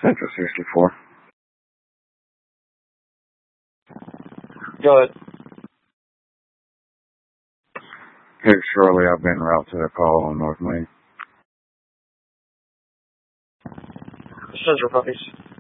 Central 64. Go ahead. Hey, Shirley, I've been route to the call on North Main. Central Puppies.